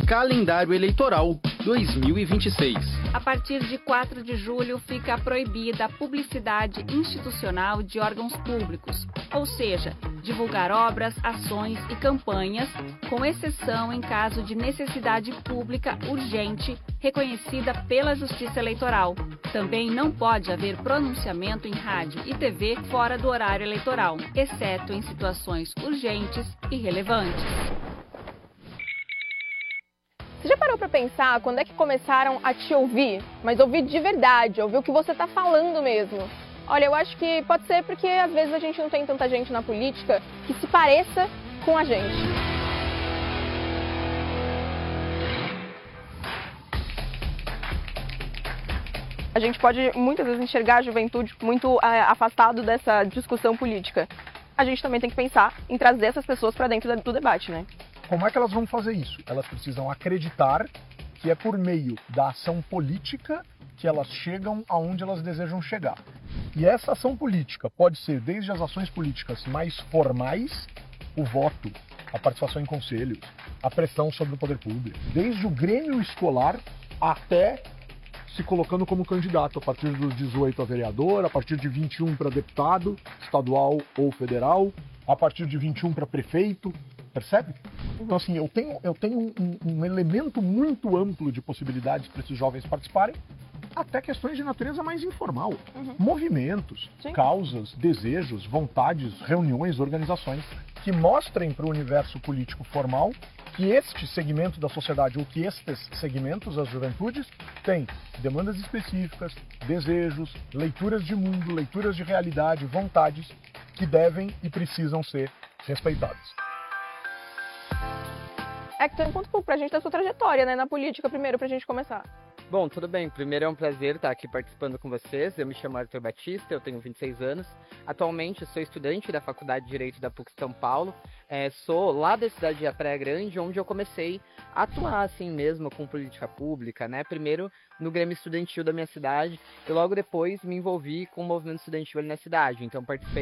Calendário Eleitoral 2026. A partir de 4 de julho fica proibida a publicidade institucional de órgãos públicos, ou seja, divulgar obras, ações e campanhas, com exceção em caso de necessidade pública urgente reconhecida pela Justiça Eleitoral. Também não pode haver pronunciamento em rádio e TV fora do horário eleitoral, exceto em situações urgentes e relevantes. Você já parou para pensar quando é que começaram a te ouvir? Mas ouvir de verdade, ouvir o que você está falando mesmo. Olha, eu acho que pode ser porque às vezes a gente não tem tanta gente na política que se pareça com a gente. A gente pode muitas vezes enxergar a juventude muito afastado dessa discussão política. A gente também tem que pensar em trazer essas pessoas para dentro do debate, né? Como é que elas vão fazer isso? Elas precisam acreditar que é por meio da ação política que elas chegam aonde elas desejam chegar. E essa ação política pode ser desde as ações políticas mais formais, o voto, a participação em conselhos, a pressão sobre o poder público, desde o grêmio escolar até se colocando como candidato a partir dos 18 a vereador, a partir de 21 para deputado, estadual ou federal, a partir de 21 para prefeito. Percebe? Então, assim, eu tenho um elemento muito amplo de possibilidades para esses jovens participarem, até questões de natureza mais informal. Movimentos, Sim. causas, desejos, vontades, reuniões, organizações que mostrem para o universo político formal que este segmento da sociedade, ou que estes segmentos, as juventudes, têm demandas específicas, desejos, leituras de mundo, leituras de realidade, vontades que devem e precisam ser respeitadas. Hector, conta um pouco pra gente da sua trajetória, né, na política, primeiro, pra gente começar. Bom, tudo bem. Primeiro é um prazer estar aqui participando com vocês. Eu me chamo Arthur Batista, eu tenho 26 anos. Atualmente sou estudante da Faculdade de Direito da PUC São Paulo. Sou lá da cidade de Praia Grande, onde eu comecei a atuar assim mesmo com política pública, né? Primeiro no Grêmio Estudantil da minha cidade e logo depois me envolvi com o movimento estudantil ali na cidade. Então participei